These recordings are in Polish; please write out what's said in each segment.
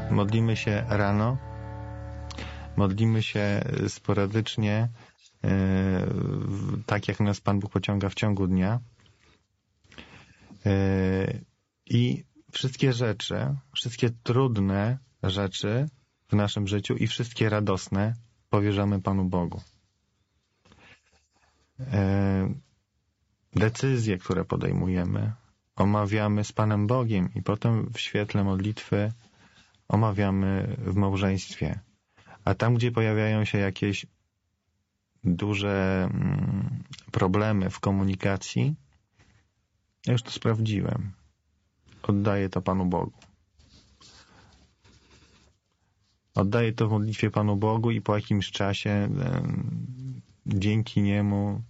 Modlimy się rano, modlimy się sporadycznie, tak jak nas Pan Bóg pociąga w ciągu dnia. I wszystkie rzeczy, wszystkie trudne rzeczy w naszym życiu i wszystkie radosne powierzamy Panu Bogu. Decyzje, które podejmujemy, omawiamy z Panem Bogiem i potem w świetle modlitwy omawiamy w małżeństwie. A tam, gdzie pojawiają się jakieś duże problemy w komunikacji, ja już to sprawdziłem. Oddaję to Panu Bogu. Oddaję to w modlitwie Panu Bogu i po jakimś czasie dzięki Niemu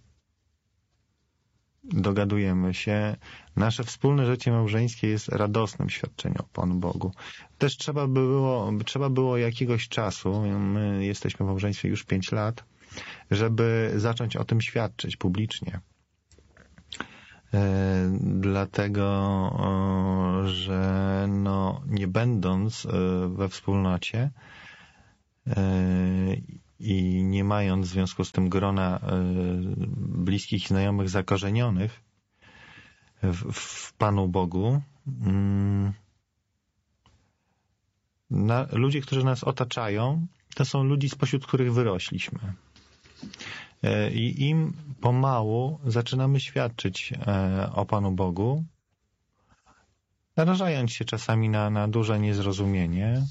dogadujemy się. Nasze wspólne życie małżeńskie jest radosnym świadczeniem o Panu Bogu. Też trzeba było jakiegoś czasu, my jesteśmy w małżeństwie już 5 lat, żeby zacząć o tym świadczyć publicznie. Dlatego, że nie będąc we wspólnocie i nie mając w związku z tym grona bliskich i znajomych zakorzenionych w Panu Bogu, ludzie, którzy nas otaczają, to są ludzie, spośród których wyrośliśmy. I im pomału zaczynamy świadczyć o Panu Bogu, narażając się czasami na duże niezrozumienie,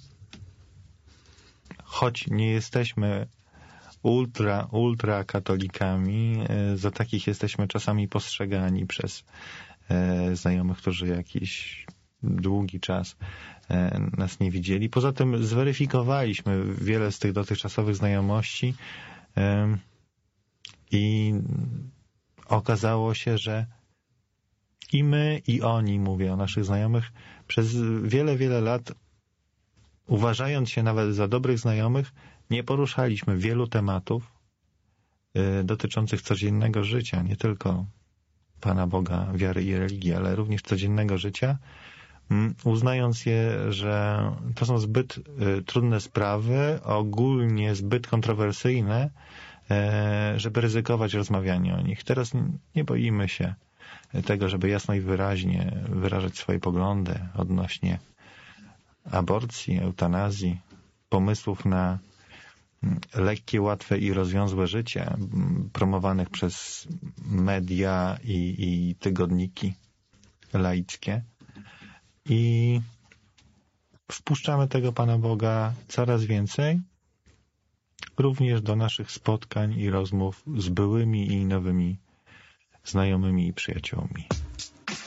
choć nie jesteśmy ultra katolikami, za takich jesteśmy czasami postrzegani przez znajomych, którzy jakiś długi czas nas nie widzieli. Poza tym zweryfikowaliśmy wiele z tych dotychczasowych znajomości i okazało się, że i my, i oni, mówię o naszych znajomych, przez wiele lat, uważając się nawet za dobrych znajomych, nie poruszaliśmy wielu tematów dotyczących codziennego życia, nie tylko Pana Boga, wiary i religii, ale również codziennego życia, uznając je, że to są zbyt trudne sprawy, ogólnie zbyt kontrowersyjne, żeby ryzykować rozmawianie o nich. Teraz nie boimy się tego, żeby jasno i wyraźnie wyrażać swoje poglądy odnośnie aborcji, eutanazji, pomysłów na lekkie, łatwe i rozwiązłe życie promowanych przez media i tygodniki laickie. I wpuszczamy tego Pana Boga coraz więcej, również do naszych spotkań i rozmów z byłymi i nowymi znajomymi i przyjaciółmi.